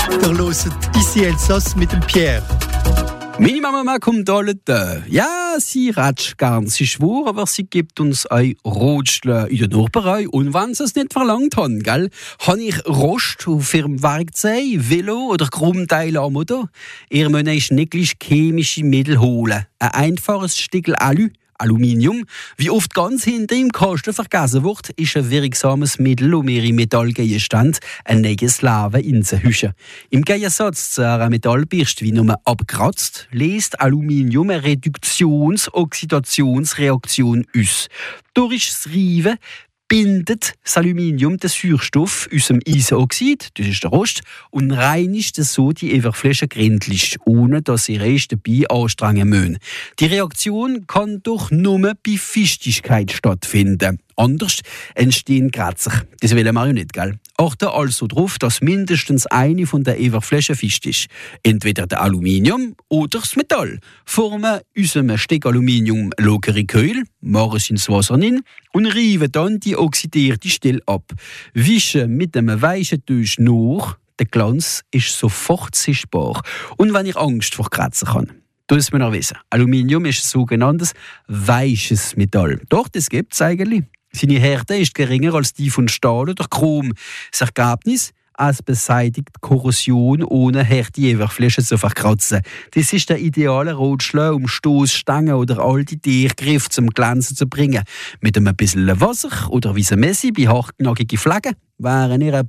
Der hört ici Elsass mit dem Pierre. Meine Mama kommt da. Ja, sie ratscht gern, sie schwur, aber sie gibt uns ein Rotschle in der Nachbarei. Und wenn sie es nicht verlangt haben, gell, habe ich Rost auf ihrem Werkzeug, Velo oder Krummteile am Motor. Ihr müsst euch nicht chemische Mittel holen. Ein einfaches Stückchen Aluminium, wie oft ganz hinter im Kasten vergessen wird, ist ein wirksames Mittel, um ihre Metallgegenstände ein neues Leben einzuhüschen. Im Gegensatz zu einer Metallbürste, wie nur abkratzt, löst Aluminium eine Reduktions-Oxidationsreaktion aus. Durch das Reiben bindet das Aluminium den Sauerstoff aus dem Eisenoxid, das ist der Rost, und reinigt so die Oberfläche gründlich, ohne dass sie Rest dabei anstrengen müssen. Die Reaktion kann doch nur bei Festigkeit stattfinden. Anders entstehen Kratzer. Das will man ja nicht, gell? Achte also darauf, dass mindestens eine von der Oberfläche fest ist. Entweder der Aluminium oder das Metall. Formen unserem Stück Aluminium lockere Keule, machen es ins Wasser rein und reiben dann die oxidierte Stelle ab. Wischen mit einem weichen Tuch nach, der Glanz ist sofort sichtbar. Und wenn ich Angst vor Kratzen habe, das muss man noch wissen. Aluminium ist ein sogenanntes weiches Metall. Doch, das gibt es eigentlich. Seine Härte ist geringer als die von Stahl oder Chrom. Das Ergebnis: es beseitigt Korrosion, ohne harte Oberfläche zu verkratzen. Das ist der ideale Rotschlag, um Stoßstangen oder alte Tiergriffe zum Glänzen zu bringen. Mit einem bisschen Wasser oder weißem Messi bei hartnackige Flaggen wären ihr